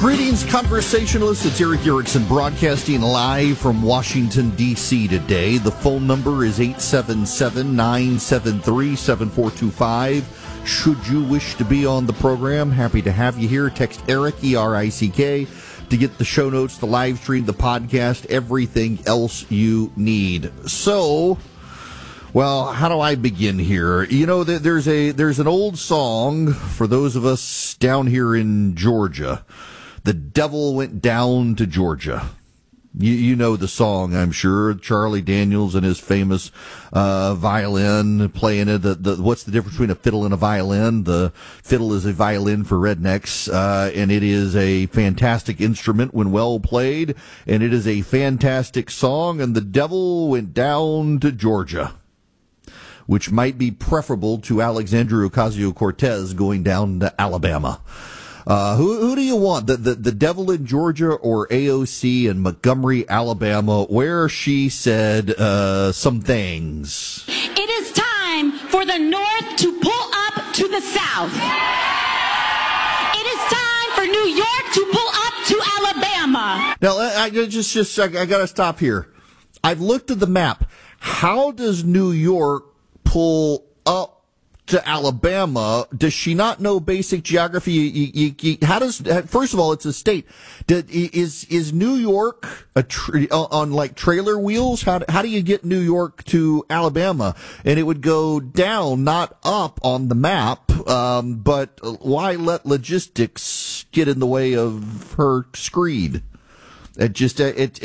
Greetings, conversationalists. It's Eric Erickson broadcasting live from Washington, D.C. today. The phone number is 877-973-7425. Should you wish to be on the program, happy to have you here. Text Eric, E-R-I-C-K, to get the show notes, the live stream, the podcast, everything else you need. So, well, how do I begin here? You know, there's an old song for those of us down here in Georgia. The Devil Went Down to Georgia. You know the song, I'm sure. Charlie Daniels and his famous violin playing it. What's the difference between a fiddle and a violin? The fiddle is a violin for rednecks, and it is a fantastic instrument when well played, and it is a fantastic song, and the devil went down to Georgia, which might be preferable to Alexandria Ocasio-Cortez going down to Alabama. Who do you want? The devil in Georgia or AOC in Montgomery, Alabama, where she said some things? It is time for the North to pull up to the South. It is time for New York to pull up to Alabama. Now, I got to stop here. I've looked at the map. How does New York pull up to Alabama? Does she not know basic geography? How does, first of all, it's a state. Is New York on like trailer wheels? How do you get New York to Alabama? And it would go down, not up on the map. But why let logistics get in the way of her screed? It is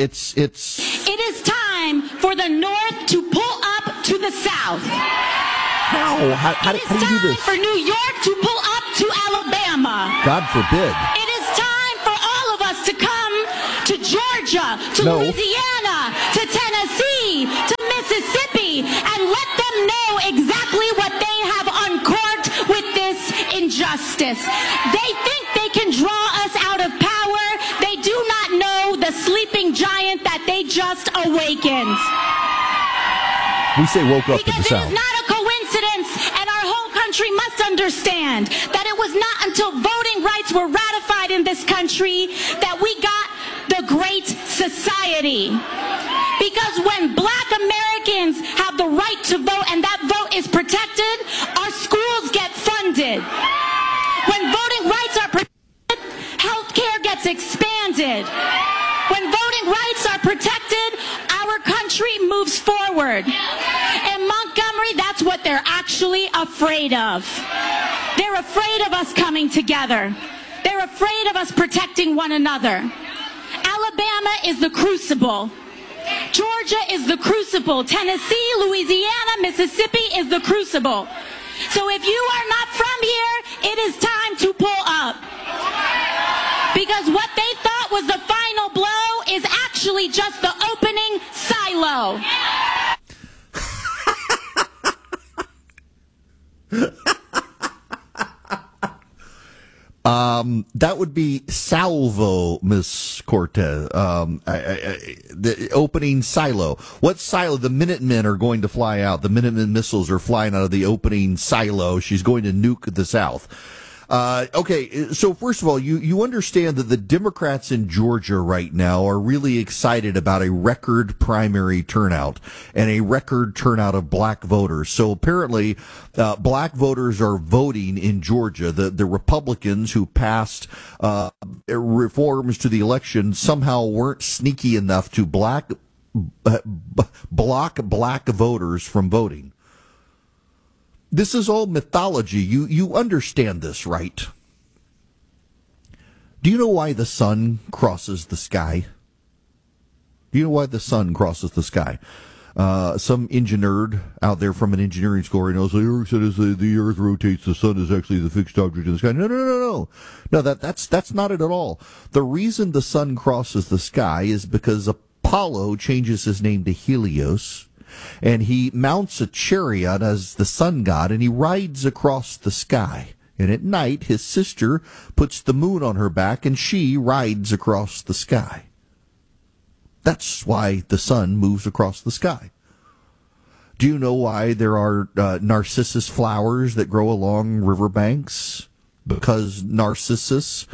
time for the North to pull up to the South. How do you do this? For New York to pull up to Alabama. God forbid. It is time for all of us to come to Georgia, to Louisiana, to Tennessee, to Mississippi, and let them know exactly what they have uncorked with this injustice. They think they can draw us out of power. They do not know the sleeping giant that they just awakened. We say woke up in the South. It is not a coincidence, and our whole country must understand that it was not until voting rights were ratified in this country that we got the Great Society. Because when black Americans have the right to vote and that vote is protected, our schools get funded. When voting rights are protected, health care gets expanded. When voting rights are protected, our country moves forward. In Montgomery, that's what they're actually afraid of. They're afraid of us coming together. They're afraid of us protecting one another. Alabama is the crucible. Georgia is the crucible. Tennessee, Louisiana, Mississippi is the crucible. So if you are not from here, it is time to pull up. Because what they thought was the final blow is actually just the opening silo. That would be salvo, Miss Cortez. The opening silo. What silo? The Minutemen are going to fly out. The Minutemen missiles are flying out of the opening silo. She's going to nuke the South. Okay, so first of all, you understand that the Democrats in Georgia right now are really excited about a record primary turnout and a record turnout of black voters. So apparently, black voters are voting in Georgia. The Republicans who passed reforms to the election somehow weren't sneaky enough to block black voters from voting. This is all mythology. You understand this, right? Do you know why the sun crosses the sky? Do you know why the sun crosses the sky? Some engineer out there from an engineering school who knows, Eric said the earth rotates, the sun is actually the fixed object in the sky. No. No, that's not it at all. The reason the sun crosses the sky is because Apollo changes his name to Helios, and he mounts a chariot as the sun god, and he rides across the sky. And at night, his sister puts the moon on her back, and she rides across the sky. That's why the sun moves across the sky. Do you know why there are narcissus flowers that grow along riverbanks? Because Narcissus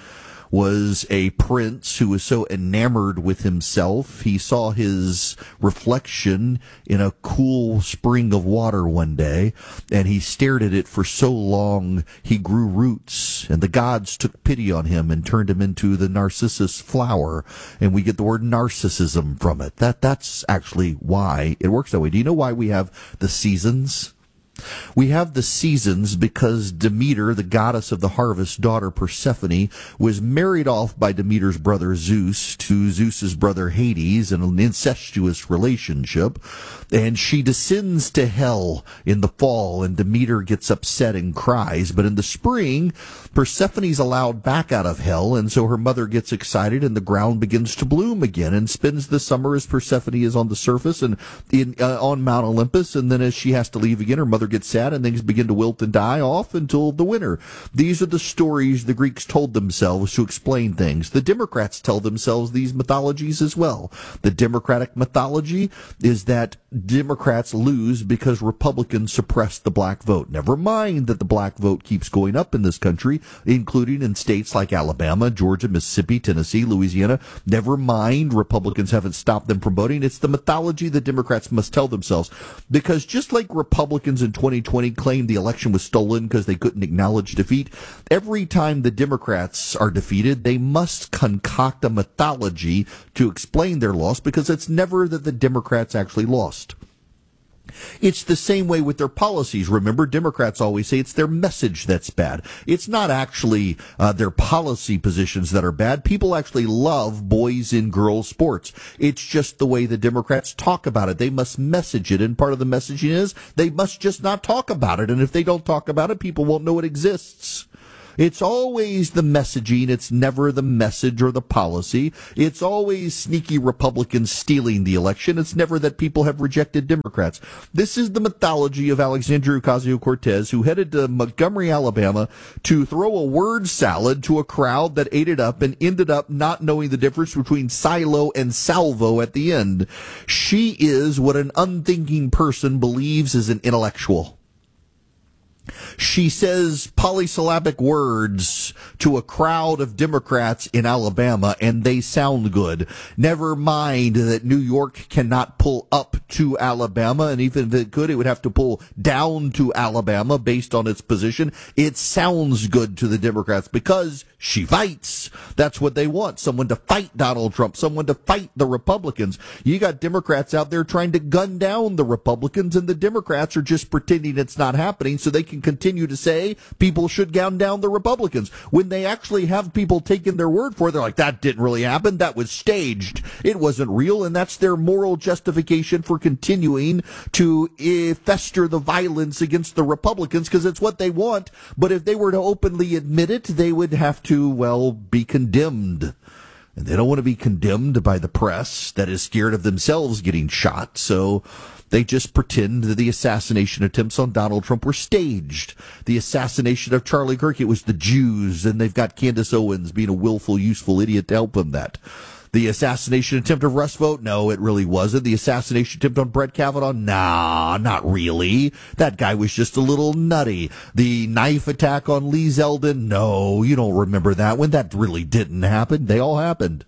was a prince who was so enamored with himself, he saw his reflection in a cool spring of water one day, and he stared at it for so long he grew roots, and the gods took pity on him and turned him into the narcissus flower, and we get the word narcissism from it. That's actually why it works that way. Do you know why we have the seasons? We have the seasons because Demeter, the goddess of the harvest, daughter Persephone, was married off by Demeter's brother Zeus to Zeus's brother Hades in an incestuous relationship, and she descends to hell in the fall, and Demeter gets upset and cries. But in the spring, Persephone's allowed back out of hell, and so her mother gets excited, and the ground begins to bloom again, and spends the summer as Persephone is on the surface and on Mount Olympus, and then as she has to leave again, her mother gets sad and things begin to wilt and die off until the winter. These are the stories the Greeks told themselves to explain things. The Democrats tell themselves these mythologies as well. The Democratic mythology is that Democrats lose because Republicans suppress the black vote. Never mind that the black vote keeps going up in this country, including in states like Alabama, Georgia, Mississippi, Tennessee, Louisiana. Never mind Republicans haven't stopped them from voting. It's the mythology the Democrats must tell themselves. Because just like Republicans in 2020 claimed the election was stolen because they couldn't acknowledge defeat, every time the Democrats are defeated, they must concoct a mythology to explain their loss, because it's never that the Democrats actually lost. It's the same way with their policies. Remember, Democrats always say it's their message that's bad. It's not actually their policy positions that are bad. People actually love boys and girls sports. It's just the way the Democrats talk about it. They must message it, and part of the messaging is they must just not talk about it. And if they don't talk about it, people won't know it exists. It's always the messaging. It's never the message or the policy. It's always sneaky Republicans stealing the election. It's never that people have rejected Democrats. This is the mythology of Alexandria Ocasio-Cortez, who headed to Montgomery, Alabama, to throw a word salad to a crowd that ate it up and ended up not knowing the difference between silo and salvo at the end. She is what an unthinking person believes is an intellectual. She says polysyllabic words to a crowd of Democrats in Alabama, and they sound good. Never mind that New York cannot pull up to Alabama, and even if it could, it would have to pull down to Alabama based on its position. It sounds good to the Democrats because she fights. That's what they want. Someone to fight Donald Trump, someone to fight the Republicans. You got Democrats out there trying to gun down the Republicans, and the Democrats are just pretending it's not happening so they can continue to say people should gun down the Republicans. When they actually have people taking their word for it, they're like, that didn't really happen. That was staged. It wasn't real. And that's their moral justification for continuing to fester the violence against the Republicans, because it's what they want. But if they were to openly admit it, they would have to, well, be condemned. And they don't want to be condemned by the press that is scared of themselves getting shot. So they just pretend that the assassination attempts on Donald Trump were staged. The assassination of Charlie Kirk, it was the Jews, and they've got Candace Owens being a willful, useful idiot to help them that. The assassination attempt of Russ Vought, no, it really wasn't. The assassination attempt on Brett Kavanaugh, nah, not really. That guy was just a little nutty. The knife attack on Lee Zeldin, no, you don't remember that one. That really didn't happen. They all happened.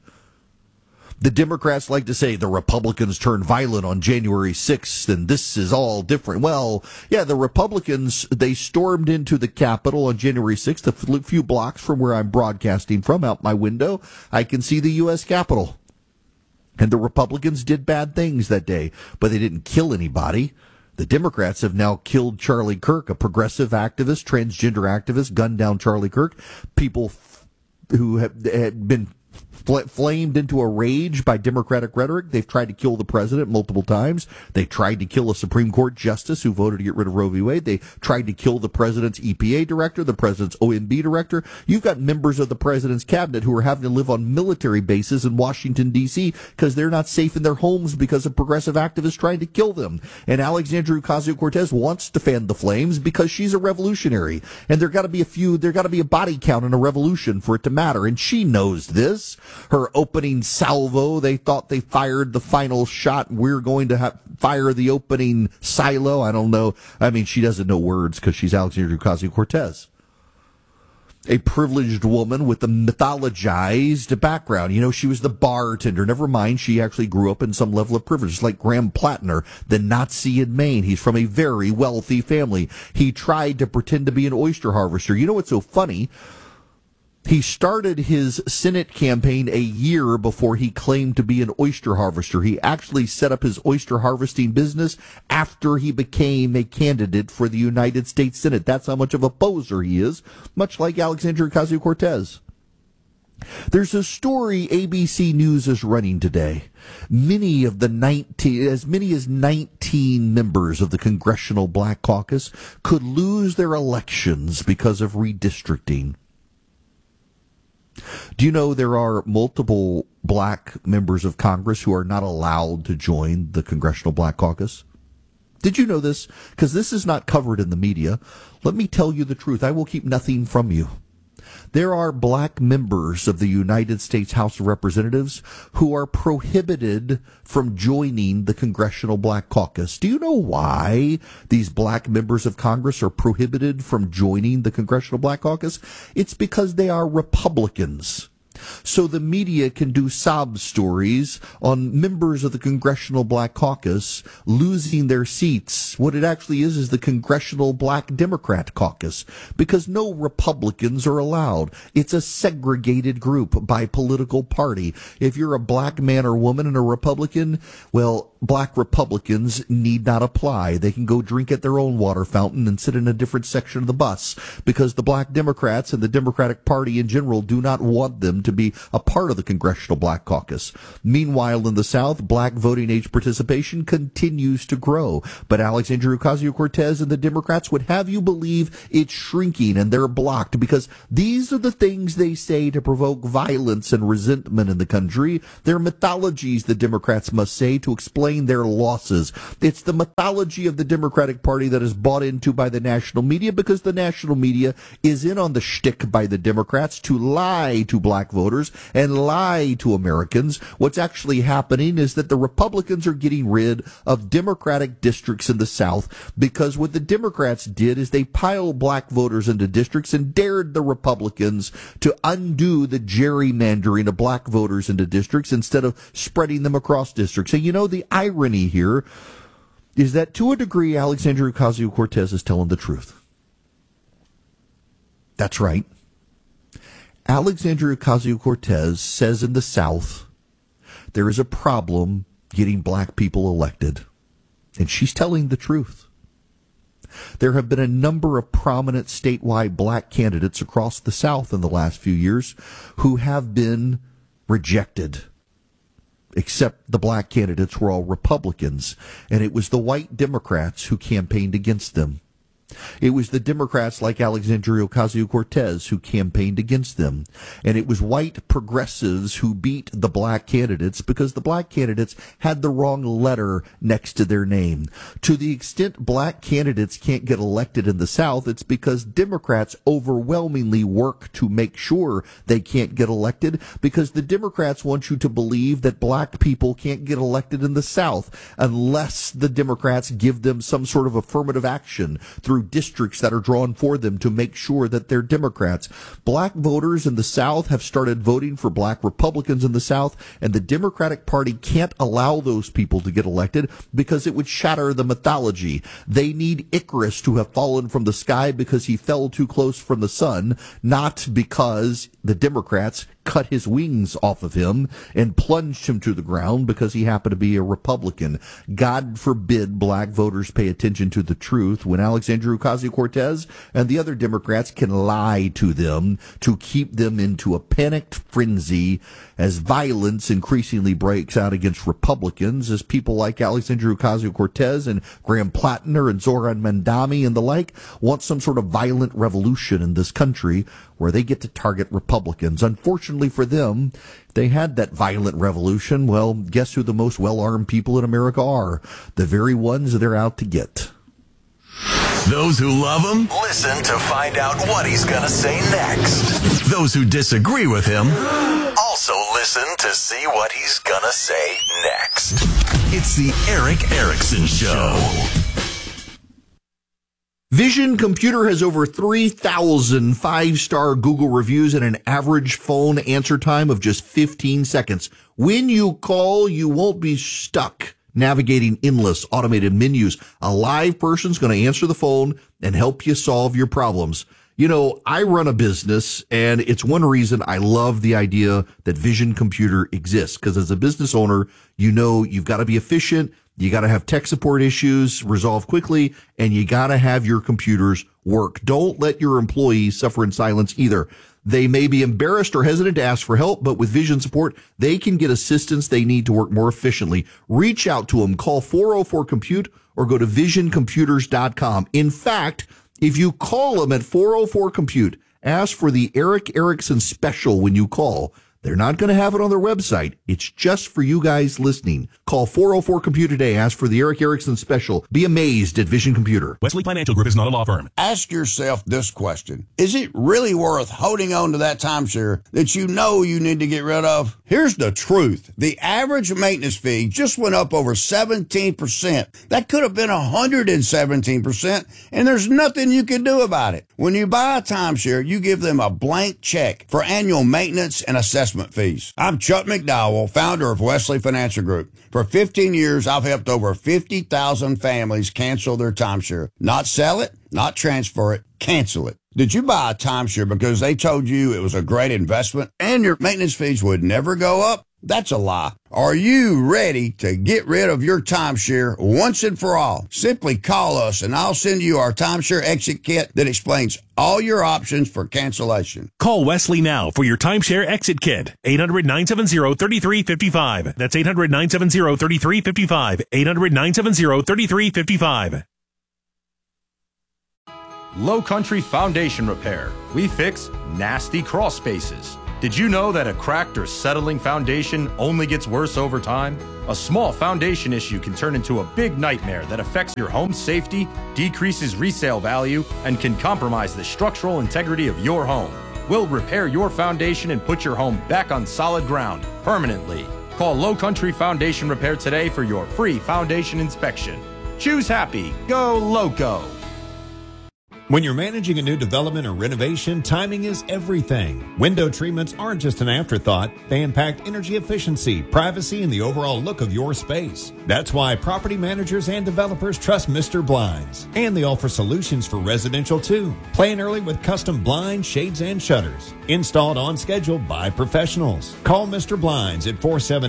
The Democrats like to say the Republicans turned violent on January 6th, and this is all different. Well, yeah, the Republicans, they stormed into the Capitol on January 6th, a few blocks from where I'm broadcasting from. Out my window, I can see the U.S. Capitol. And the Republicans did bad things that day, but they didn't kill anybody. The Democrats have now killed Charlie Kirk, a progressive activist, transgender activist, gunned down Charlie Kirk. People who had been flamed into a rage by Democratic rhetoric. They've tried to kill the president multiple times. They tried to kill a Supreme Court justice who voted to get rid of Roe v. Wade. They tried to kill the president's EPA director, the president's OMB director. You've got members of the president's cabinet who are having to live on military bases in Washington, D.C. because they're not safe in their homes because of progressive activists trying to kill them. And Alexandria Ocasio-Cortez wants to fan the flames because she's a revolutionary. And there got to be a body count in a revolution for it to matter. And she knows this. Her opening salvo, they thought they fired the final shot. We're going to fire the opening silo. I don't know. I mean, she doesn't know words because she's Alexandria Ocasio-Cortez. a privileged woman with a mythologized background. You know, she was the bartender. Never mind, she actually grew up in some level of privilege, like Graham Plattner, the Nazi in Maine. He's from a very wealthy family. He tried to pretend to be an oyster harvester. You know what's so funny? He started his Senate campaign a year before he claimed to be an oyster harvester. He actually set up his oyster harvesting business after he became a candidate for the United States Senate. That's how much of a poser he is, much like Alexandria Ocasio-Cortez. There's a story ABC News is running today. As many as 19 members of the Congressional Black Caucus could lose their elections because of redistricting. Do you know there are multiple black members of Congress who are not allowed to join the Congressional Black Caucus? Did you know this? Because this is not covered in the media. Let me tell you the truth. I will keep nothing from you. There are black members of the United States House of Representatives who are prohibited from joining the Congressional Black Caucus. Do you know why these black members of Congress are prohibited from joining the Congressional Black Caucus? It's because they are Republicans. So the media can do sob stories on members of the Congressional Black Caucus losing their seats. What it actually is the Congressional Black Democrat Caucus, because no Republicans are allowed. It's a segregated group by political party. If you're a black man or woman and a Republican, well, black Republicans need not apply. They can go drink at their own water fountain and sit in a different section of the bus, because the black Democrats and the Democratic Party in general do not want them to be a part of the Congressional Black Caucus. Meanwhile, in the South, black voting age participation continues to grow. But Alexandria Ocasio-Cortez and the Democrats would have you believe it's shrinking, and they're blocked because these are the things they say to provoke violence and resentment in the country. They're mythologies, the Democrats must say, to explain their losses. It's the mythology of the Democratic Party that is bought into by the national media, because the national media is in on the shtick by the Democrats to lie to black voters and lie to Americans. What's actually happening is that the Republicans are getting rid of Democratic districts in the South, because what the Democrats did is they piled black voters into districts and dared the Republicans to undo the gerrymandering of black voters into districts instead of spreading them across districts. And you know, the irony here is that to a degree, Alexandria Ocasio-Cortez is telling the truth. That's right. Alexandria Ocasio-Cortez says in the South there is a problem getting black people elected, and she's telling the truth. There have been a number of prominent statewide black candidates across the South in the last few years who have been rejected, except the black candidates were all Republicans, and it was the white Democrats who campaigned against them. It was the Democrats like Alexandria Ocasio-Cortez who campaigned against them. And it was white progressives who beat the black candidates because the black candidates had the wrong letter next to their name. To the extent black candidates can't get elected in the South, it's because Democrats overwhelmingly work to make sure they can't get elected, because the Democrats want you to believe that black people can't get elected in the South unless the Democrats give them some sort of affirmative action through districts that are drawn for them to make sure that they're Democrats. Black voters in the South have started voting for black Republicans in the South, and the Democratic Party can't allow those people to get elected because it would shatter the mythology. They need Icarus to have fallen from the sky because he fell too close from the sun, not because the Democrats cut his wings off of him and plunged him to the ground because he happened to be a Republican. God forbid black voters pay attention to the truth when Alexandria Ocasio-Cortez and the other Democrats can lie to them to keep them into a panicked frenzy as violence increasingly breaks out against Republicans, as people like Alexandria Ocasio-Cortez and Graham Plattner and Zohran Mamdani and the like want some sort of violent revolution in this country where they get to target Republicans. Unfortunately for them, they had that violent revolution. Well, guess who the most well-armed people in America are? The very ones they're out to get. Those who love him, listen to find out what he's going to say next. Those who disagree with him, also listen to see what he's going to say next. It's the Erick Erickson Show. Vision Computer has over 3,000 five-star Google reviews and an average phone answer time of just 15 seconds. When you call, you won't be stuck navigating endless automated menus. A live person's going to answer the phone and help you solve your problems. You know, I run a business, and it's one reason I love the idea that Vision Computer exists, because as a business owner, you know you've got to be efficient. You got to have tech support issues resolved quickly, and you got to have your computers work. Don't let your employees suffer in silence either. They may be embarrassed or hesitant to ask for help, but with Vision support, they can get assistance they need to work more efficiently. Reach out to them. Call 404-COMPUTE or go to visioncomputers.com. In fact, if you call them at 404-COMPUTE, ask for the Eric Erickson special when you call. They're not going to have it on their website. It's just for you guys listening. Call 404-COMPUTE today. Ask for the Eric Erickson special. Be amazed at Vision Computer. Wesley Financial Group is not a law firm. Ask yourself this question. Is it really worth holding on to that timeshare that you know you need to get rid of? Here's the truth. The average maintenance fee just went up over 17%. That could have been 117%, and there's nothing you can do about it. When you buy a timeshare, you give them a blank check for annual maintenance and assessment fees. I'm Chuck McDowell, founder of Wesley Financial Group. For 15 years, I've helped over 50,000 families cancel their timeshare. Not sell it, not transfer it, cancel it. Did you buy a timeshare because they told you it was a great investment and your maintenance fees would never go up? That's a lie. Are you ready to get rid of your timeshare once and for all? Simply call us and I'll send you our timeshare exit kit that explains all your options for cancellation. Call Wesley now for your timeshare exit kit. 800-970-3355. That's 800-970-3355. 800-970-3355. Low Country Foundation Repair. We fix nasty crawl spaces. Did you know that a cracked or settling foundation only gets worse over time? A small foundation issue can turn into a big nightmare that affects your home's safety, decreases resale value, and can compromise the structural integrity of your home. We'll repair your foundation and put your home back on solid ground permanently. Call Low Country Foundation Repair today for your free foundation inspection. Choose happy. Go Loco. When you're managing a new development or renovation, timing is everything. Window treatments aren't just an afterthought. They impact energy efficiency, privacy, and the overall look of your space. That's why property managers and developers trust Mr. Blinds. And they offer solutions for residential too. Plan early with custom blinds, shades, and shutters. Installed on schedule by professionals. Call Mr. Blinds at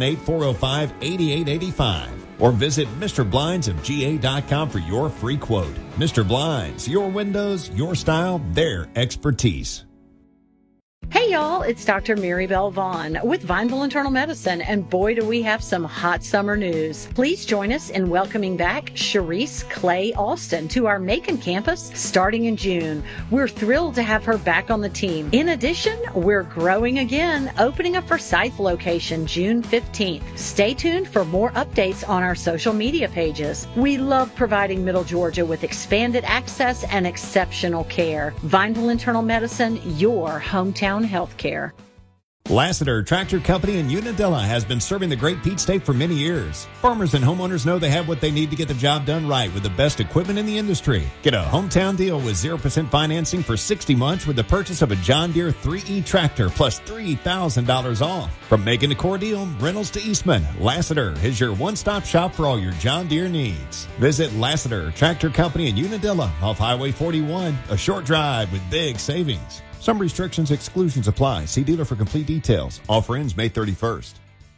478-405-8885. Or visit MrBlindsofGA.com for your free quote. Mr. Blinds, your windows, your style, their expertise. Hey y'all, it's Dr. Maribel Vaughn with Vineville Internal Medicine, and boy do we have some hot summer news. Please join us in welcoming back Sharice Clay Alston to our Macon campus starting in June. We're thrilled to have her back on the team. In addition, we're growing again, opening a Forsyth location June 15th. Stay tuned for more updates on our social media pages. We love providing Middle Georgia with expanded access and exceptional care. Vineville Internal Medicine, your hometown healthcare. Lassiter Tractor Company in Unadilla has been serving the Great Peach State for many years. Farmers and homeowners know they have what they need to get the job done right with the best equipment in the industry. Get a hometown deal with 0% financing for 60 months with the purchase of a John Deere 3E tractor plus $3,000 off. From Macon to Cordele, Reynolds to Eastman, Lassiter is your one-stop shop for all your John Deere needs. Visit Lassiter Tractor Company in Unadilla off Highway 41, a short drive with big savings. Some restrictions, exclusions apply. See dealer for complete details. Offer ends May 31st.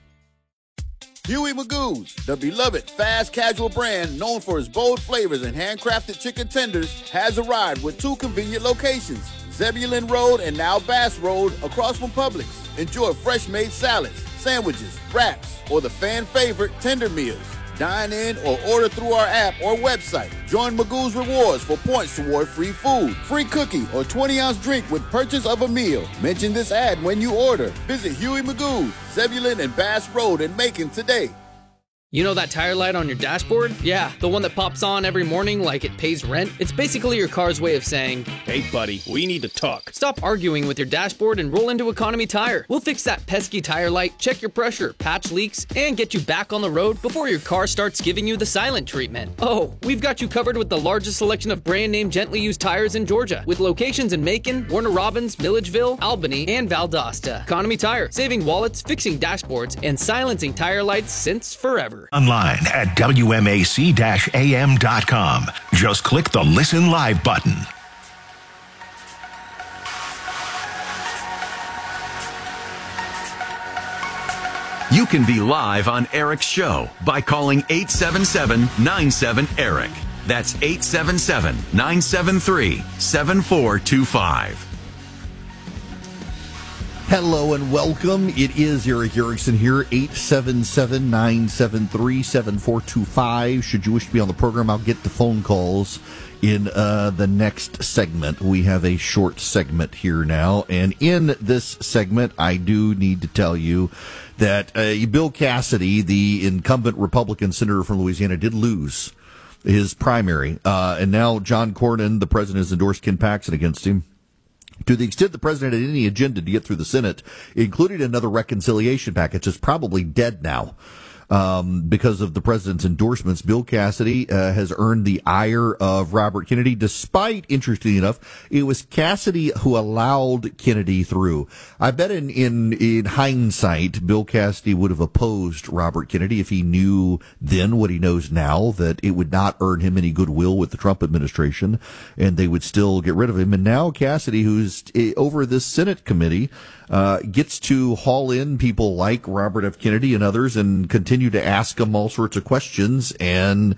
Huey Magoo's, the beloved fast casual brand known for its bold flavors and handcrafted chicken tenders, has arrived with two convenient locations, Zebulon Road and now Bass Road across from Publix. Enjoy fresh-made salads, sandwiches, wraps, or the fan favorite tender meals. Dine in or order through our app or website. Join Magoo's Rewards for points toward free food, free cookie, or 20-ounce drink with purchase of a meal. Mention this ad when you order. Visit Huey Magoo's, Zebulon and Bass Road in Macon today. You know that tire light on your dashboard? Yeah, the one that pops on every morning like it pays rent? It's basically your car's way of saying, hey buddy, we need to talk. Stop arguing with your dashboard and roll into Economy Tire. We'll fix that pesky tire light, check your pressure, patch leaks, and get you back on the road before your car starts giving you the silent treatment. Oh, we've got you covered with the largest selection of brand name gently used tires in Georgia, with locations in Macon, Warner Robins, Milledgeville, Albany, and Valdosta. Economy Tire, saving wallets, fixing dashboards, and silencing tire lights since forever. Online at WMAC-AM.com. Just click the Listen Live button. You can be live on Eric's show by calling 877-97-ERIC. That's 877-973-7425. Hello and welcome. It is Eric Erickson here, 877-973-7425. Should you wish to be on the program, I'll get the phone calls in the next segment. We have a short segment here now, and in this segment, I do need to tell you that Bill Cassidy, the incumbent Republican senator from Louisiana, did lose his primary, and now John Cornyn, the president, has endorsed Ken Paxton against him. To the extent the president had any agenda to get through the Senate, including another reconciliation package, is probably dead now. Because of the president's endorsements, Bill Cassidy has earned the ire of Robert Kennedy, despite, interestingly enough, it was Cassidy who allowed Kennedy through. I bet in hindsight, Bill Cassidy would have opposed Robert Kennedy if he knew then what he knows now, that it would not earn him any goodwill with the Trump administration, and they would still get rid of him. And now Cassidy, who's over this Senate committee, gets to haul in people like Robert F. Kennedy and others and continue to ask them all sorts of questions. And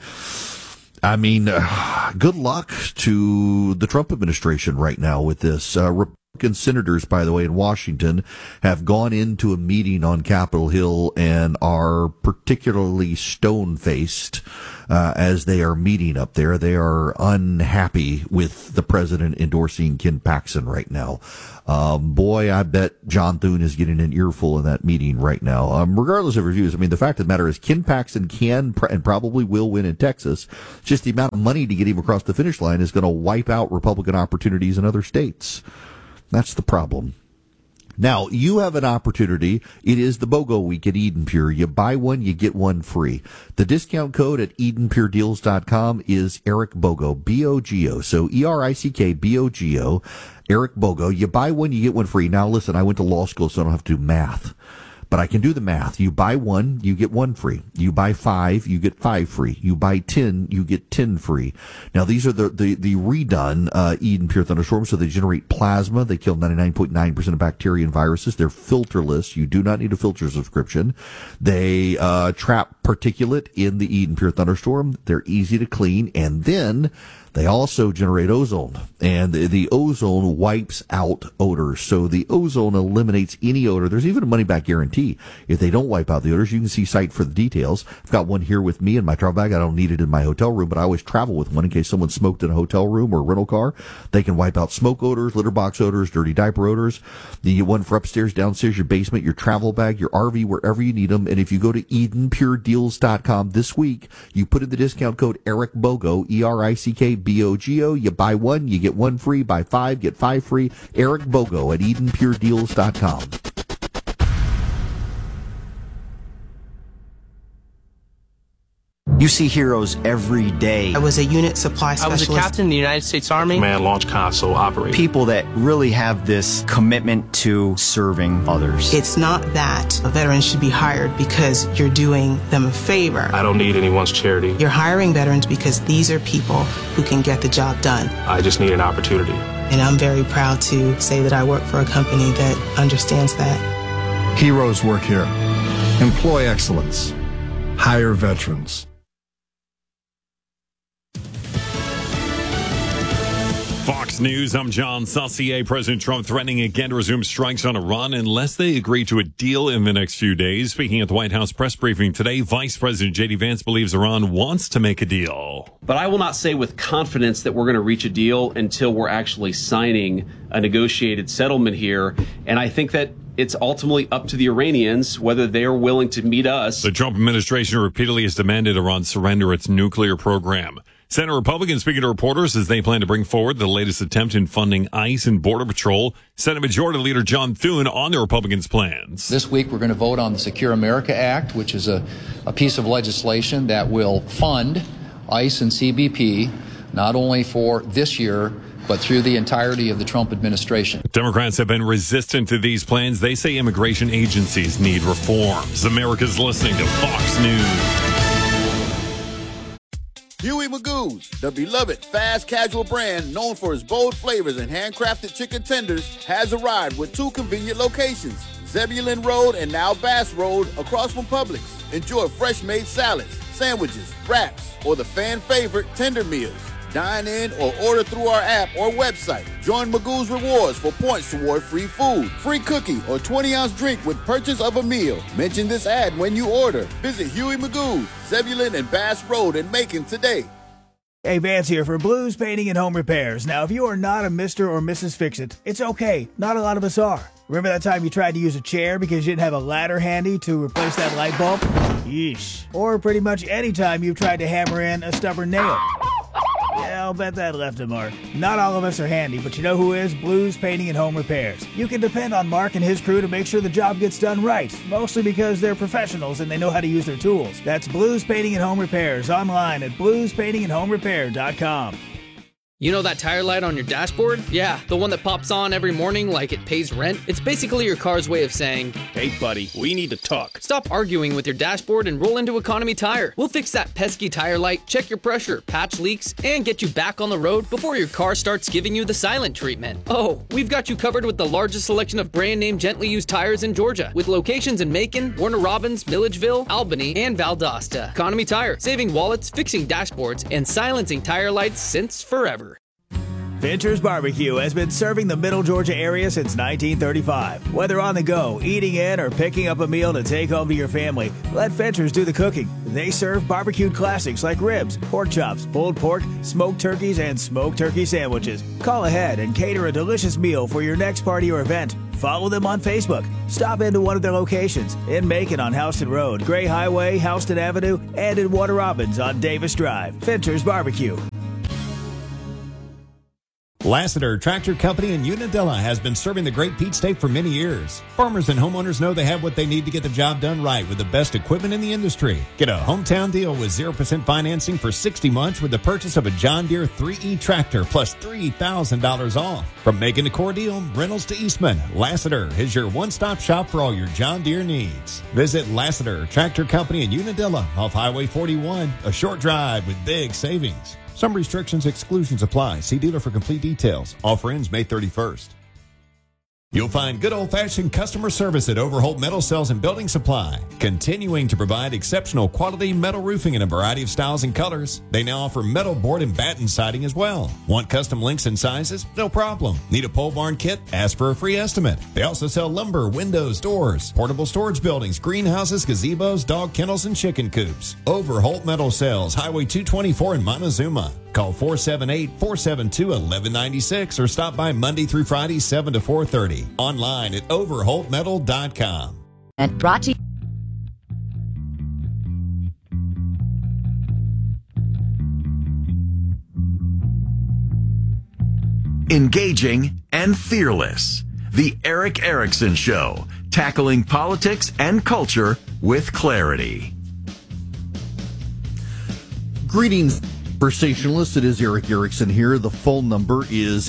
I mean, good luck to the Trump administration right now with this. Republican senators, by the way, in Washington have gone into a meeting on Capitol Hill and are particularly stone-faced as they are meeting up there. They are unhappy with the president endorsing Ken Paxton right now. Boy, I bet John Thune is getting an earful in that meeting right now. Regardless of reviews, I mean, the fact of the matter is Ken Paxton can and probably will win in Texas. Just the amount of money to get him across the finish line is going to wipe out Republican opportunities in other states. That's the problem. Now, you have an opportunity. It is the BOGO week at Eden Pure. You buy one, you get one free. The discount code at EdenPureDeals.com is Eric Bogo, B-O-G-O. So ERICK-B-O-G-O, Eric Bogo. You buy one, you get one free. Now, listen, I went to law school, so I don't have to do math. But I can do the math. You buy one, you get one free. You buy 5, you get 5 free. You buy 10, you get 10 free. Now, these are the redone Eden Pure Thunderstorms, so they generate plasma. They kill 99.9% of bacteria and viruses. They're filterless. You do not need a filter subscription. They trap particulate in the Eden Pure Thunderstorm. They're easy to clean. And then they also generate ozone, and the ozone wipes out odors. So the ozone eliminates any odor. There's even a money-back guarantee if they don't wipe out the odors. You can see site for the details. I've got one here with me in my travel bag. I don't need it in my hotel room, but I always travel with one in case someone smoked in a hotel room or a rental car. They can wipe out smoke odors, litter box odors, dirty diaper odors. You get one for upstairs, downstairs, your basement, your travel bag, your RV, wherever you need them. And if you go to EdenPureDeals.com this week, you put in the discount code Eric Bogo, ERICK-BOGO. You buy one, you get one free. Buy 5, get 5 free. Eric Bogo at EdenPureDeals.com. You see heroes every day. I was a unit supply specialist. I was a captain in the United States Army. Command Launch Console operator. People that really have this commitment to serving others. It's not that a veteran should be hired because you're doing them a favor. I don't need anyone's charity. You're hiring veterans because these are people who can get the job done. I just need an opportunity. And I'm very proud to say that I work for a company that understands that. Heroes work here. Employ excellence. Hire veterans. Fox News, I'm John Saucier. President Trump threatening again to resume strikes on Iran unless they agree to a deal in the next few days. Speaking at the White House press briefing today, Vice President J.D. Vance believes Iran wants to make a deal. But I will not say with confidence that we're going to reach a deal until we're actually signing a negotiated settlement here. And I think that it's ultimately up to the Iranians whether they are willing to meet us. The Trump administration repeatedly has demanded Iran surrender its nuclear program. Senate Republicans speaking to reporters as they plan to bring forward the latest attempt in funding ICE and Border Patrol. Senate Majority Leader John Thune on the Republicans' plans. This week we're going to vote on the Secure America Act, which is a piece of legislation that will fund ICE and CBP not only for this year, but through the entirety of the Trump administration. Democrats have been resistant to these plans. They say immigration agencies need reforms. America's listening to Fox News. Huey Magoo's, the beloved fast casual brand known for its bold flavors and handcrafted chicken tenders, has arrived with 2 convenient locations, Zebulon Road and now Bass Road across from Publix. Enjoy fresh-made salads, sandwiches, wraps, or the fan favorite tender meals. Dine in or order through our app or website. Join Magoo's Rewards for points toward free food, free cookie, or 20-ounce drink with purchase of a meal. Mention this ad when you order. Visit Huey Magoo's, Zebulon and Bass Road in Macon today. Hey, Vance here for Blues Painting and Home Repairs. Now, if you are not a Mr. or Mrs. Fix-It, it's okay. Not a lot of us are. Remember that time you tried to use a chair because you didn't have a ladder handy to replace that light bulb? Yeesh. Or pretty much any time you've tried to hammer in a stubborn nail. Yeah, I'll bet that left a mark. Not all of us are handy, but you know who is? Blues Painting and Home Repairs. You can depend on Mark and his crew to make sure the job gets done right, mostly because they're professionals and they know how to use their tools. That's Blues Painting and Home Repairs online at bluespaintingandhomerepair.com. You know that tire light on your dashboard? Yeah, the one that pops on every morning like it pays rent? It's basically your car's way of saying, hey buddy, we need to talk. Stop arguing with your dashboard and roll into Economy Tire. We'll fix that pesky tire light, check your pressure, patch leaks, and get you back on the road before your car starts giving you the silent treatment. Oh, we've got you covered with the largest selection of brand name gently used tires in Georgia, with locations in Macon, Warner Robins, Milledgeville, Albany, and Valdosta. Economy Tire, saving wallets, fixing dashboards, and silencing tire lights since forever. Fincher's Barbecue has been serving the Middle Georgia area since 1935. Whether on the go, eating in, or picking up a meal to take home to your family, let Fincher's do the cooking. They serve barbecued classics like ribs, pork chops, pulled pork, smoked turkeys, and smoked turkey sandwiches. Call ahead and cater a delicious meal for your next party or event. Follow them on Facebook. Stop into one of their locations in Macon on Houston Road, Gray Highway, Houston Avenue, and in Warner Robins on Davis Drive. Fincher's Barbecue. Lassiter Tractor Company in Unadilla has been serving the Great Peach State for many years. Farmers and homeowners know they have what they need to get the job done right with the best equipment in the industry. Get a hometown deal with 0% financing for 60 months with the purchase of a John Deere 3E tractor plus $3,000 off. From Macon to Cordele, Reynolds to Eastman, Lassiter is your one-stop shop for all your John Deere needs. Visit Lassiter Tractor Company in Unadilla off Highway 41, a short drive with big savings. Some restrictions, exclusions apply. See dealer for complete details. Offer ends May 31st. You'll find good old-fashioned customer service at Overholt Metal Cells and Building Supply, continuing to provide exceptional quality metal roofing in a variety of styles and colors. They now offer metal board and batten siding as well. Want custom lengths and sizes? No problem. Need a pole barn kit? Ask for a free estimate. They also sell lumber, windows, doors, portable storage buildings, greenhouses, gazebos, dog kennels, and chicken coops. Overholt Metal Cells, Highway 224 in Montezuma. Call 478-472-1196 or stop by Monday through Friday, 7 to 4:30. Online at overholtmetal.com. And brought to you. Engaging and fearless. The Eric Erickson Show, tackling politics and culture with clarity. Greetings, conversationalists. It is Eric Erickson here. The phone number is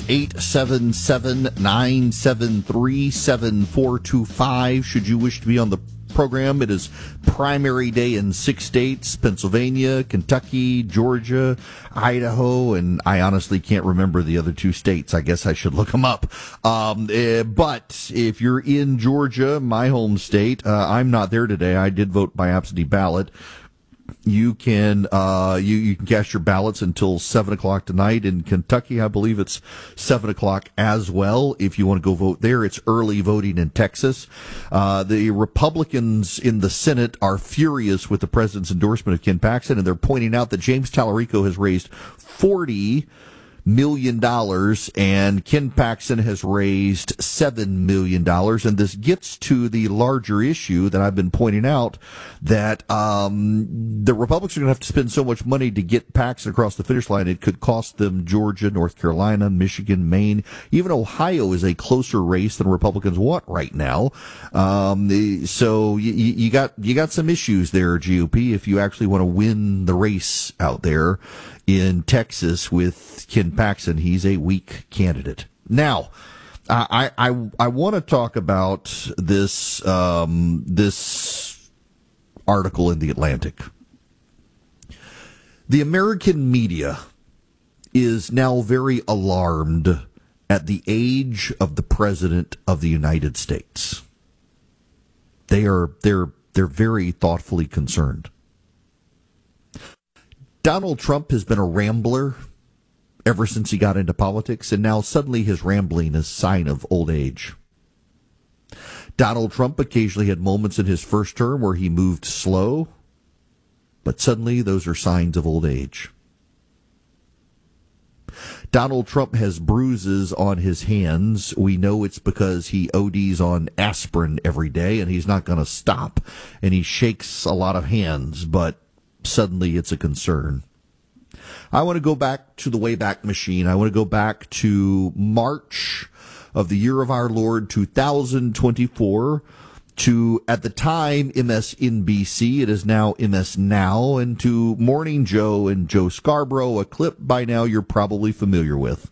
877-973-7425. Should you wish to be on the program, it is primary day in 6 states: Pennsylvania, Kentucky, Georgia, Idaho, and I honestly can't remember the other 2 states. I guess I should look them up. But if you're in Georgia, my home state, I'm not there today. I did vote by absentee ballot. You can you can cast your ballots until 7:00 tonight. In Kentucky, I believe it's 7:00 as well. If you want to go vote there, it's early voting in Texas. The Republicans in the Senate are furious with the president's endorsement of Ken Paxton, and they're pointing out that James Tallarico has raised $40 million, and Ken Paxton has raised $7 million. And this gets to the larger issue that I've been pointing out, that the Republicans are going to have to spend so much money to get Paxton across the finish line. It could cost them Georgia, North Carolina, Michigan, Maine. Even Ohio is a closer race than Republicans want right now. So you got some issues there, GOP, if you actually want to win the race out there in Texas with Ken Paxton. He's a weak candidate. Now, I want to talk about this this article in The Atlantic. The American media is now very alarmed at the age of the President of the United States. They're very thoughtfully concerned. Donald Trump has been a rambler ever since he got into politics, and now suddenly his rambling is a sign of old age. Donald Trump occasionally had moments in his first term where he moved slow, but suddenly those are signs of old age. Donald Trump has bruises on his hands. We know it's because he ODs on aspirin every day, and he's not going to stop. And he shakes a lot of hands, but suddenly it's a concern. I want to go back to the Wayback Machine. I want to go back to March of the year of our Lord 2024, to, at the time, MSNBC. It is now MS Now, and to Morning Joe and Joe Scarborough, a clip by now you're probably familiar with.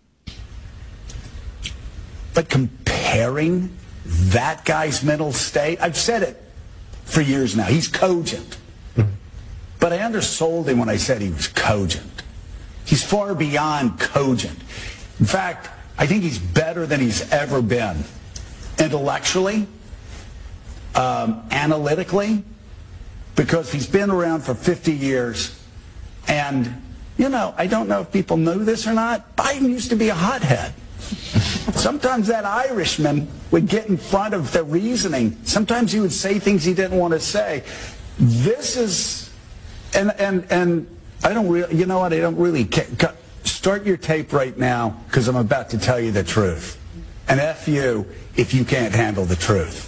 But comparing that guy's mental state, I've said it for years now, he's cogent. But I undersold him when I said he was cogent. He's far beyond cogent. In fact, I think he's better than he's ever been. Intellectually, analytically, because he's been around for 50 years. And, you know, I don't know if people know this or not, Biden used to be a hothead. Sometimes that Irishman would get in front of the reasoning. Sometimes he would say things he didn't want to say. This is, and I don't really, you know what, I don't really care. Start your tape right now, because I'm about to tell you the truth. And F you if you can't handle the truth.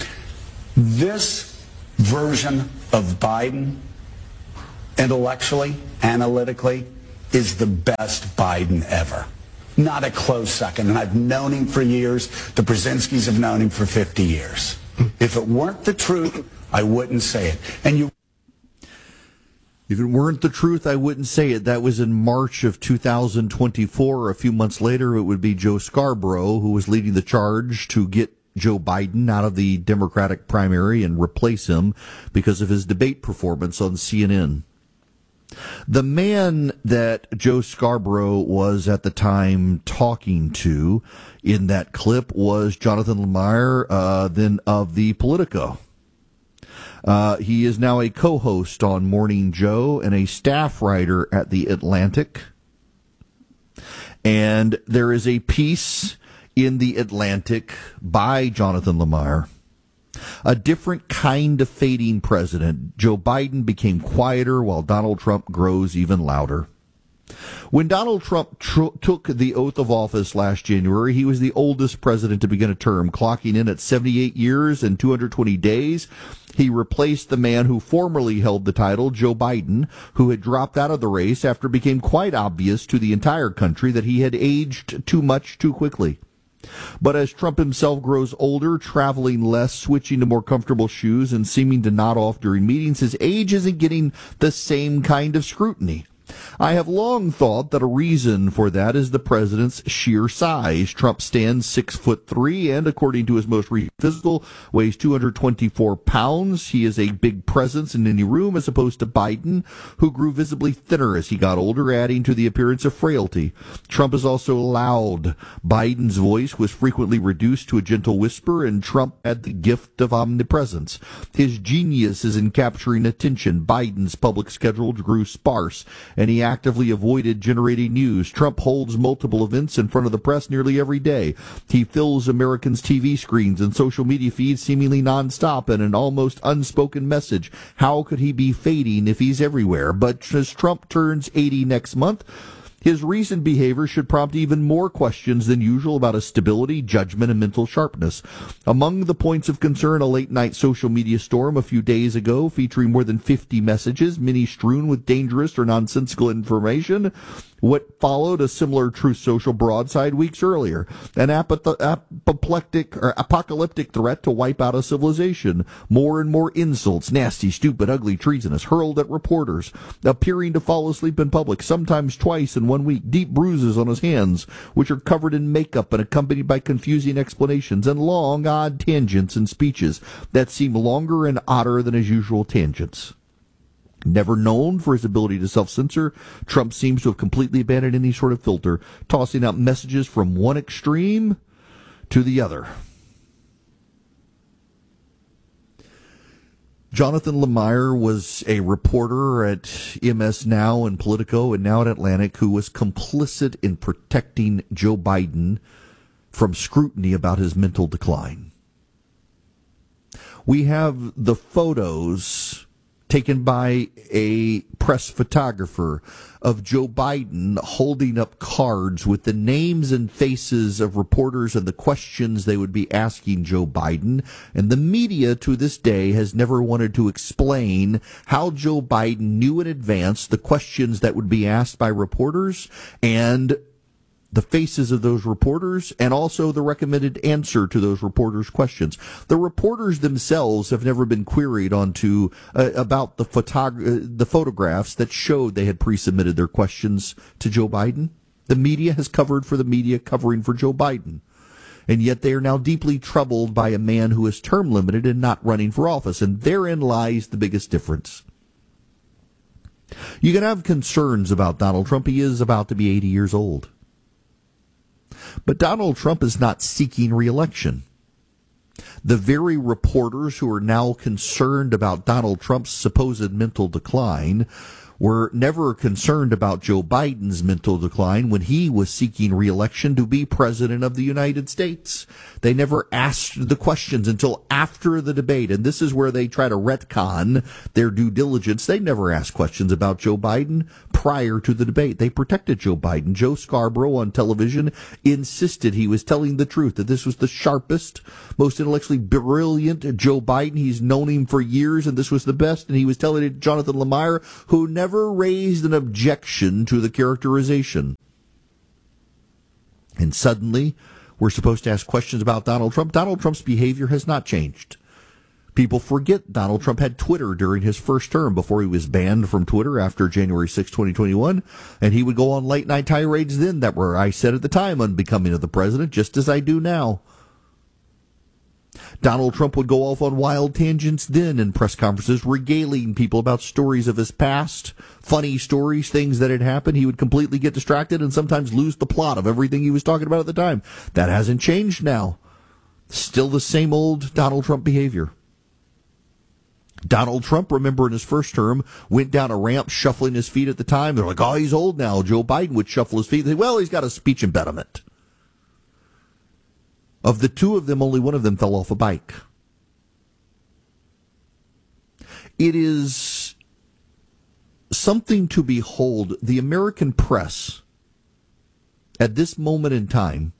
This version of Biden, intellectually, analytically, is the best Biden ever. Not a close second. And I've known him for years. The Brzezinskis have known him for 50 years. If it weren't the truth, I wouldn't say it. And if it weren't the truth, I wouldn't say it. That was in March of 2024. A few months later, it would be Joe Scarborough who was leading the charge to get Joe Biden out of the Democratic primary and replace him because of his debate performance on CNN. The man that Joe Scarborough was at the time talking to in that clip was Jonathan Lemire, then of the Politico. He is now a co-host on Morning Joe and a staff writer at The Atlantic. And there is a piece in The Atlantic by Jonathan Lemire. A different kind of fading president. Joe Biden became quieter while Donald Trump grows even louder. When Donald Trump took the oath of office last January, he was the oldest president to begin a term, clocking in at 78 years and 220 days. He replaced the man who formerly held the title, Joe Biden, who had dropped out of the race after it became quite obvious to the entire country that he had aged too much too quickly. But as Trump himself grows older, traveling less, switching to more comfortable shoes, and seeming to nod off during meetings, his age isn't getting the same kind of scrutiny. I have long thought that a reason for that is the president's sheer size. Trump stands 6'3" and, according to his most recent physical, weighs 224 pounds. He is a big presence in any room, as opposed to Biden, who grew visibly thinner as he got older, adding to the appearance of frailty. Trump is also loud. Biden's voice was frequently reduced to a gentle whisper, and Trump had the gift of omnipresence. His genius is in capturing attention. Biden's public schedule grew sparse, and he actively avoided generating news. Trump holds multiple events in front of the press nearly every day. He fills Americans' TV screens and social media feeds seemingly nonstop in an almost unspoken message. How could he be fading if he's everywhere? But as Trump turns 80 next month, His recent behavior should prompt even more questions than usual about his stability, judgment, and mental sharpness. Among the points of concern, a late-night social media storm a few days ago featuring more than 50 messages, many strewn with dangerous or nonsensical information. What followed a similar Truth Social broadside weeks earlier, an apoplectic or apocalyptic threat to wipe out a civilization, more and more insults, nasty, stupid, ugly, treasonous, hurled at reporters, appearing to fall asleep in public, sometimes twice in 1 week, deep bruises on his hands, which are covered in makeup and accompanied by confusing explanations, and long, odd tangents and speeches that seem longer and odder than his usual tangents. Never known for his ability to self-censor, Trump seems to have completely abandoned any sort of filter, tossing out messages from one extreme to the other. Jonathan Lemire was a reporter at MS Now and Politico and now at Atlantic who was complicit in protecting Joe Biden from scrutiny about his mental decline. We have the photos taken by a press photographer of Joe Biden holding up cards with the names and faces of reporters and the questions they would be asking Joe Biden. And the media to this day has never wanted to explain how Joe Biden knew in advance the questions that would be asked by reporters and the faces of those reporters, and also the recommended answer to those reporters' questions. The reporters themselves have never been queried onto about the photographs that showed they had pre-submitted their questions to Joe Biden. The media has covered for the media covering for Joe Biden. And yet they are now deeply troubled by a man who is term limited and not running for office. And therein lies the biggest difference. You can have concerns about Donald Trump. He is about to be 80 years old. But Donald Trump is not seeking re-election. The very reporters who are now concerned about Donald Trump's supposed mental decline were never concerned about Joe Biden's mental decline when he was seeking re-election to be president of the United States. They never asked the questions until after the debate, and this is where they try to retcon their due diligence. They never asked questions about Joe Biden prior to the debate. They protected Joe Biden. Joe Scarborough on television insisted he was telling the truth, that this was the sharpest, most intellectually brilliant Joe Biden. He's known him for years, and this was the best, and he was telling it to Jonathan Lemire, who never raised an objection to the characterization. And suddenly, we're supposed to ask questions about Donald Trump. Donald Trump's behavior has not changed. People forget Donald Trump had Twitter during his first term before he was banned from Twitter after January 6, 2021. And he would go on late night tirades then that were, I said at the time, unbecoming of the president, just as I do now. Donald Trump would go off on wild tangents then in press conferences, regaling people about stories of his past, funny stories, things that had happened. He would completely get distracted and sometimes lose the plot of everything he was talking about at the time. That hasn't changed now. Still the same old Donald Trump behavior. Donald Trump, remember in his first term, went down a ramp shuffling his feet at the time. They're like, oh, he's old now. Joe Biden would shuffle his feet. They say, well, he's got a speech impediment. Of the two of them, only one of them fell off a bike. It is something to behold. The American press, at this moment in time,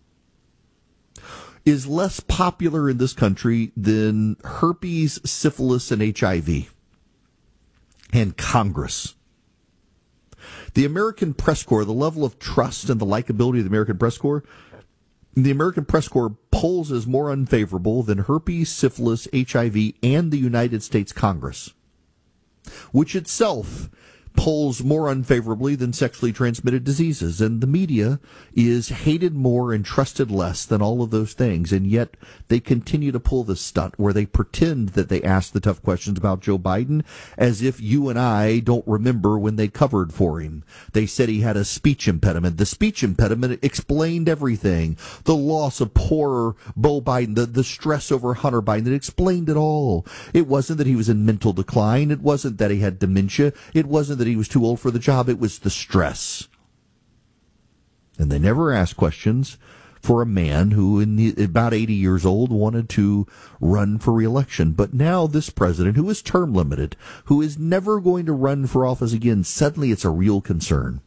is less popular in this country than herpes, syphilis, and HIV, and Congress. The American press corps, the level of trust and the likability of the American press corps, the American press corps polls as more unfavorable than herpes, syphilis, HIV, and the United States Congress, which itself polls more unfavorably than sexually transmitted diseases. And the media is hated more and trusted less than all of those things. And yet they continue to pull this stunt where they pretend that they ask the tough questions about Joe Biden as if you and I don't remember when they covered for him. They said he had a speech impediment. The speech impediment explained everything. The loss of poor Beau Biden, the stress over Hunter Biden, it explained it all. It wasn't that he was in mental decline. It wasn't that he had dementia. It wasn't that he was too old for the job. It was the stress. And they never asked questions for a man who, about 80 years old, wanted to run for re-election. But now this president, who is term limited, who is never going to run for office again, suddenly it's a real concern.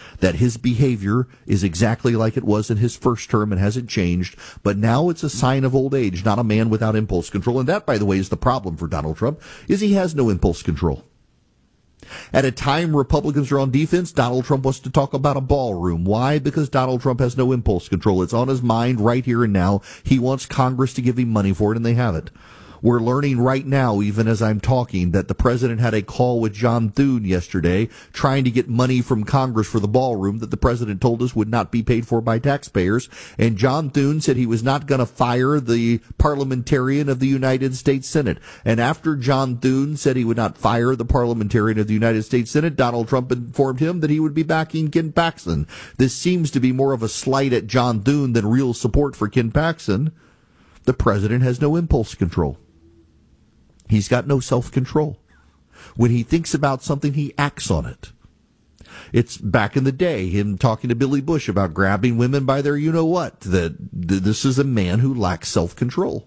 that his behavior is exactly like it was in his first term and hasn't changed, but now it's a sign of old age, not a man without impulse control. And that, by the way, is the problem for Donald Trump, is he has no impulse control. At a time Republicans are on defense, Donald Trump wants to talk about a ballroom. Why? Because Donald Trump has no impulse control. It's on his mind right here and now. He wants Congress to give him money for it, and they haven't. We're learning right now, even as I'm talking, that the president had a call with John Thune yesterday trying to get money from Congress for the ballroom that the president told us would not be paid for by taxpayers. And John Thune said he was not going to fire the parliamentarian of the United States Senate. And after John Thune said he would not fire the parliamentarian of the United States Senate, Donald Trump informed him that he would be backing Ken Paxton. This seems to be more of a slight at John Thune than real support for Ken Paxton. The president has no impulse control. He's got no self-control. When he thinks about something, he acts on it. It's back in the day, him talking to Billy Bush about grabbing women by their you-know-what. This is a man who lacks self-control.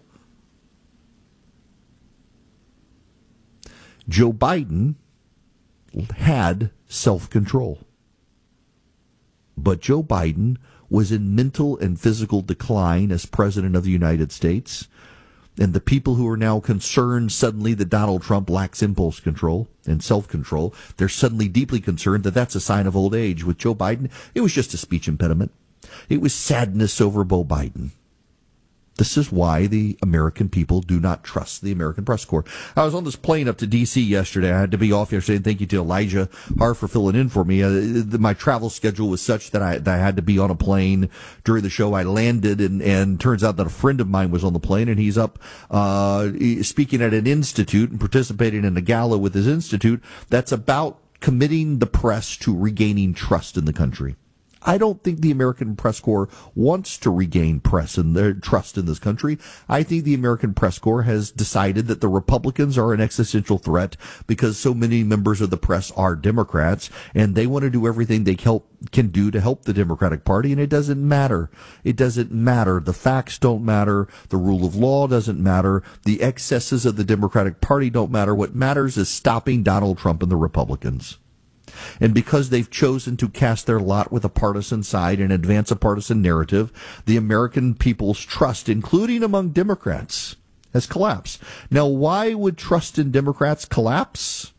Joe Biden had self-control. But Joe Biden was in mental and physical decline as president of the United States. And the people who are now concerned suddenly that Donald Trump lacks impulse control and self-control, they're suddenly deeply concerned that that's a sign of old age. With Joe Biden, it was just a speech impediment. It was sadness over Beau Biden. This is why the American people do not trust the American press corps. I was on this plane up to D.C. yesterday. I had to be off yesterday, and thank you to Elijah Har for filling in for me. My travel schedule was such that I had to be on a plane during the show. I landed, and turns out that a friend of mine was on the plane, and he's up speaking at an institute and participating in a gala with his institute that's about committing the press to regaining trust in the country. I don't think the American press corps wants to regain press and their trust in this country. I think the American press corps has decided that the Republicans are an existential threat because so many members of the press are Democrats, and they want to do everything they can do to help the Democratic Party, and it doesn't matter. It doesn't matter. The facts don't matter. The rule of law doesn't matter. The excesses of the Democratic Party don't matter. What matters is stopping Donald Trump and the Republicans. And because they've chosen to cast their lot with a partisan side and advance a partisan narrative, the American people's trust, including among Democrats, has collapsed. Now, why would trust in Democrats collapse?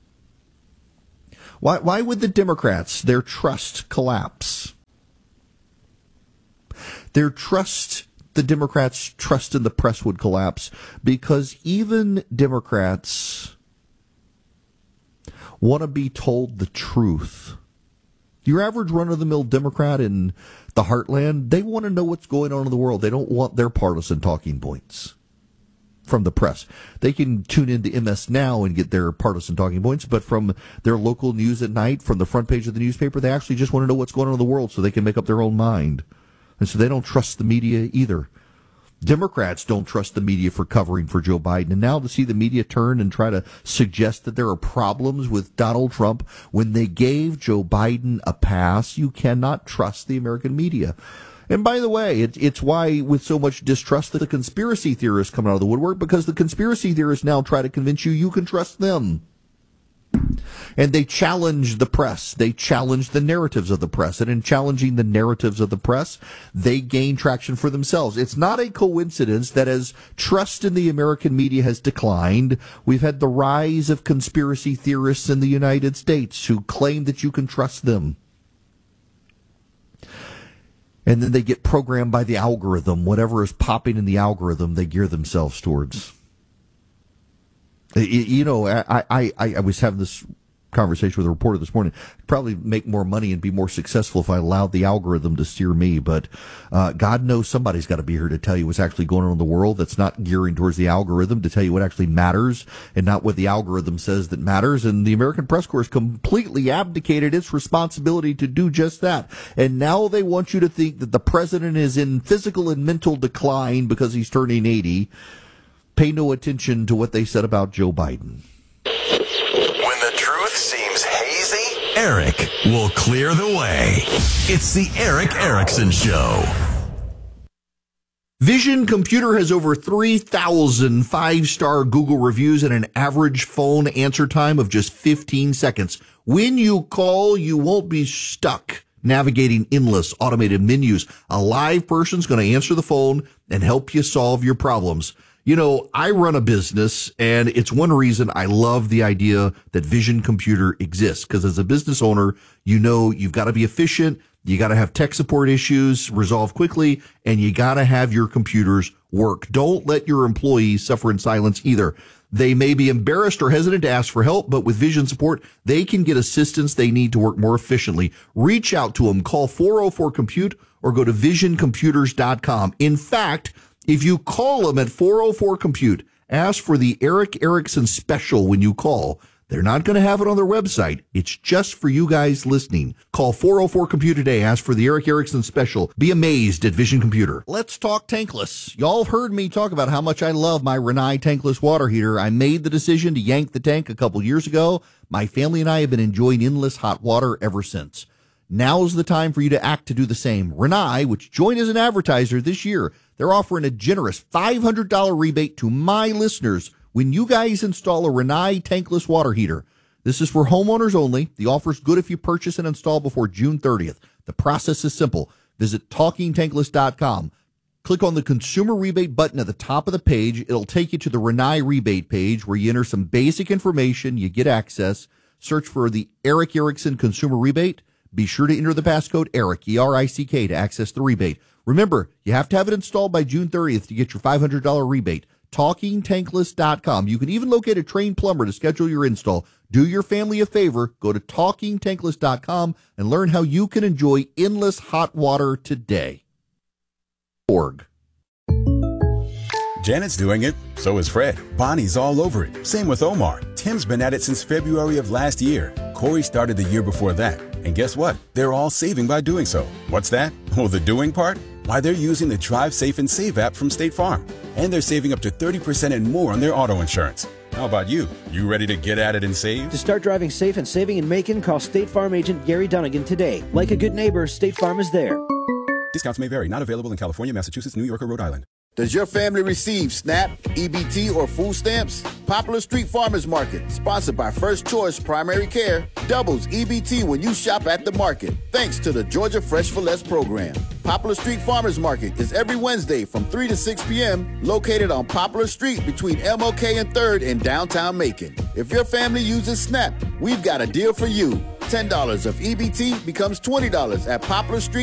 Why would the Democrats, their trust collapse? The Democrats' trust in the press would collapse because even Democrats want to be told the truth. Your average run-of-the-mill Democrat in the heartland, they want to know what's going on in the world. They don't want their partisan talking points from the press. They can tune into MS Now and get their partisan talking points, but from their local news at night, from the front page of the newspaper, they actually just want to know what's going on in the world so they can make up their own mind. And so they don't trust the media either. Democrats don't trust the media for covering for Joe Biden. And now to see the media turn and try to suggest that there are problems with Donald Trump when they gave Joe Biden a pass, you cannot trust the American media. And by the way, it's why with so much distrust that the conspiracy theorists come out of the woodwork, because the conspiracy theorists now try to convince you can trust them. And they challenge the press. They challenge the narratives of the press. And in challenging the narratives of the press, they gain traction for themselves. It's not a coincidence that as trust in the American media has declined, we've had the rise of conspiracy theorists in the United States who claim that you can trust them. And then they get programmed by the algorithm. Whatever is popping in the algorithm, they gear themselves towards. You know, I was having this conversation with a reporter this morning. I'd probably make more money and be more successful if I allowed the algorithm to steer me. But God knows somebody's got to be here to tell you what's actually going on in the world that's not gearing towards the algorithm, to tell you what actually matters and not what the algorithm says that matters. And the American press corps has completely abdicated its responsibility to do just that. And now they want you to think that the president is in physical and mental decline because he's turning 80. Pay no attention to what they said about Joe Biden. When the truth seems hazy, Eric will clear the way. It's the Eric Erickson Show. Vision Computer has over 3,000 five-star Google reviews and an average phone answer time of just 15 seconds. When you call, you won't be stuck navigating endless automated menus. A live person's going to answer the phone and help you solve your problems. You know, I run a business, and it's one reason I love the idea that Vision Computer exists, because as a business owner, you know you've got to be efficient, you got to have tech support issues resolved quickly, and you got to have your computers work. Don't let your employees suffer in silence either. They may be embarrassed or hesitant to ask for help, but with Vision support, they can get assistance they need to work more efficiently. Reach out to them. Call 404-COMPUTE or go to visioncomputers.com. In fact, if you call them at 404-COMPUTE, ask for the Eric Erickson special when you call. They're not going to have it on their website. It's just for you guys listening. Call 404-COMPUTE today. Ask for the Eric Erickson special. Be amazed at Vision Computer. Let's talk tankless. Y'all have heard me talk about how much I love my Rinnai tankless water heater. I made the decision to yank the tank a couple years ago. My family and I have been enjoying endless hot water ever since. Now's the time for you to act to do the same. Rinnai, which joined as an advertiser this year, they're offering a generous $500 rebate to my listeners when you guys install a Rinnai tankless water heater. This is for homeowners only. The offer's good if you purchase and install before June 30th. The process is simple. Visit TalkingTankless.com. Click on the consumer rebate button at the top of the page. It'll take you to the Rinnai rebate page where you enter some basic information. You get access. Search for the Eric Erickson consumer rebate. Be sure to enter the passcode ERIC, E-R-I-C-K, to access the rebate. Remember, you have to have it installed by June 30th to get your $500 rebate. TalkingTankless.com. You can even locate a trained plumber to schedule your install. Do your family a favor. Go to TalkingTankless.com and learn how you can enjoy endless hot water today. Org. Janet's doing it. So is Fred. Bonnie's all over it. Same with Omar. Tim's been at it since February of last year. Corey started the year before that. And guess what? They're all saving by doing so. What's that? Oh, the doing part? Why, they're using the Drive Safe and Save app from State Farm. And they're saving up to 30% and more on their auto insurance. How about you? You ready to get at it and save? To start driving safe and saving in Macon, call State Farm agent Gary Dunnigan today. Like a good neighbor, State Farm is there. Discounts may vary. Not available in California, Massachusetts, New York, or Rhode Island. Does your family receive SNAP, EBT, or food stamps? Poplar Street Farmers Market, sponsored by First Choice Primary Care, doubles EBT when you shop at the market, thanks to the Georgia Fresh for Less program. Poplar Street Farmers Market is every Wednesday from 3 to 6 p.m., located on Poplar Street between MLK and 3rd in downtown Macon. If your family uses SNAP, we've got a deal for you. $10 of EBT becomes $20 at Poplar Street